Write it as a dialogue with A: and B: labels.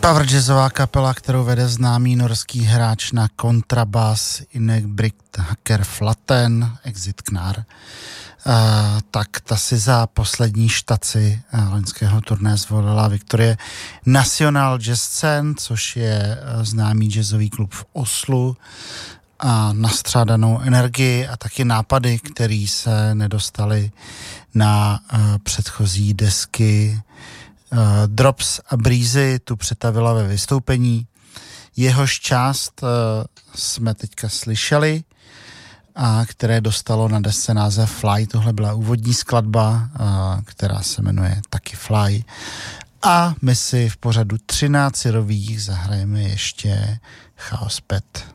A: Power jazzová kapela, kterou vede známý norský hráč na kontrabas Ingebrigtr Flaten, Exit Knar, tak ta si za poslední štaci loňského turné zvolila Victorie National Jazz Scene, což je známý jazzový klub v Oslu, a nastřádanou energii a taky nápady, které se nedostaly na předchozí desky. Drops a Breezy tu přetavila ve vystoupení. Jehož část jsme teďka slyšeli, a které dostalo na desce název Fly. Tohle byla úvodní skladba, která se jmenuje taky Fly. A my si v pořadu 13 rových zahrajeme ještě Chaos Pet.